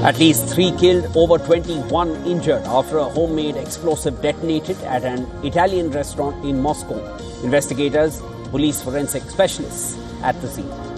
At least 3 killed, over 21 injured after a homemade explosive detonated at an Italian restaurant in Moscow. Investigators, police forensic specialists at the scene.